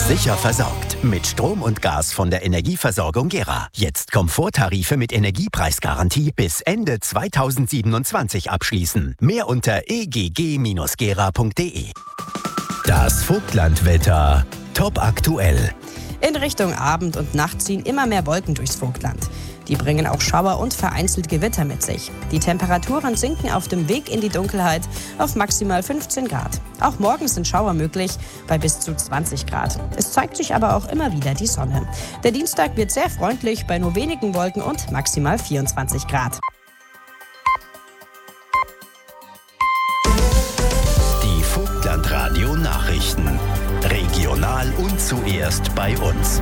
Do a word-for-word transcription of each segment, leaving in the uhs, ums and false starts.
Sicher versorgt mit Strom und Gas von der Energieversorgung Gera. Jetzt Komforttarife mit Energiepreisgarantie bis Ende zweitausendsiebenundzwanzig abschließen. Mehr unter e g g Bindestrich gera Punkt de. Das Vogtlandwetter. Top aktuell. In Richtung Abend und Nacht ziehen immer mehr Wolken durchs Vogtland. Die bringen auch Schauer und vereinzelt Gewitter mit sich. Die Temperaturen sinken auf dem Weg in die Dunkelheit auf maximal fünfzehn Grad. Auch morgen sind Schauer möglich bei bis zu zwanzig Grad. Es zeigt sich aber auch immer wieder die Sonne. Der Dienstag wird sehr freundlich bei nur wenigen Wolken und maximal vierundzwanzig Grad. Die Vogtlandradio Nachrichten. Regional und zuerst bei uns.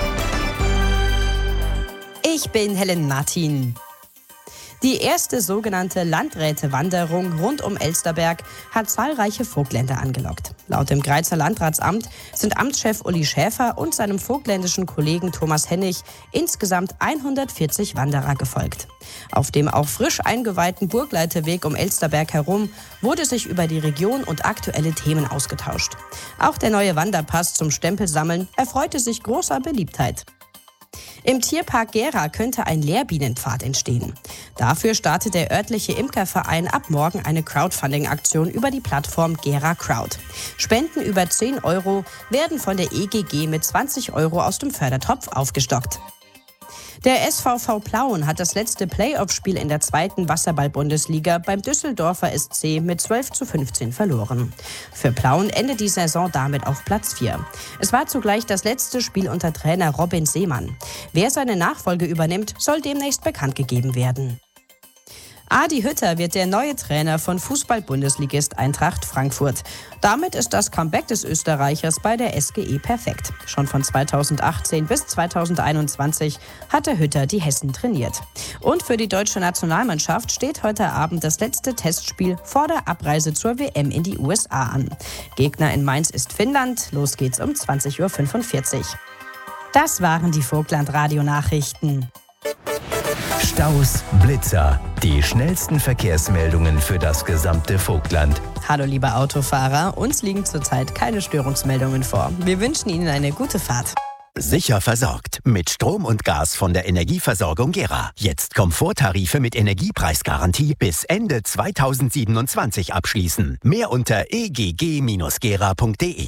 Ich bin Helen Martin. Die erste sogenannte Landrätewanderung rund um Elsterberg hat zahlreiche Vogtländer angelockt. Laut dem Greizer Landratsamt sind Amtschef Uli Schäfer und seinem vogtländischen Kollegen Thomas Hennig insgesamt hundertvierzig Wanderer gefolgt. Auf dem auch frisch eingeweihten Burgleiterweg um Elsterberg herum wurde sich über die Region und aktuelle Themen ausgetauscht. Auch der neue Wanderpass zum Stempelsammeln erfreute sich großer Beliebtheit. Im Tierpark Gera könnte ein Lehrbienenpfad entstehen. Dafür startet der örtliche Imkerverein ab morgen eine Crowdfunding-Aktion über die Plattform Gera Crowd. Spenden über zehn Euro werden von der E G G mit zwanzig Euro aus dem Fördertopf aufgestockt. Der S V V Plauen hat das letzte Playoff-Spiel in der zweiten Wasserball-Bundesliga beim Düsseldorfer S C mit zwölf zu fünfzehn verloren. Für Plauen endet die Saison damit auf Platz vier. Es war zugleich das letzte Spiel unter Trainer Robin Seemann. Wer seine Nachfolge übernimmt, soll demnächst bekannt gegeben werden. Adi Hütter wird der neue Trainer von Fußball-Bundesligist Eintracht Frankfurt. Damit ist das Comeback des Österreichers bei der S G E perfekt. Schon von zweitausendachtzehn bis zweitausendeinundzwanzig hatte Hütter die Hessen trainiert. Und für die deutsche Nationalmannschaft steht heute Abend das letzte Testspiel vor der Abreise zur W M in die U S A an. Gegner in Mainz ist Finnland. Los geht's um zwanzig Uhr fünfundvierzig. Das waren die Vogtland-Radio-Nachrichten. Staus, Blitzer, die schnellsten Verkehrsmeldungen für das gesamte Vogtland. Hallo liebe Autofahrer, uns liegen zurzeit keine Störungsmeldungen vor. Wir wünschen Ihnen eine gute Fahrt. Sicher versorgt mit Strom und Gas von der Energieversorgung Gera. Jetzt Komforttarife mit Energiepreisgarantie bis Ende zweitausendsiebenundzwanzig abschließen. Mehr unter e g g Bindestrich gera Punkt de.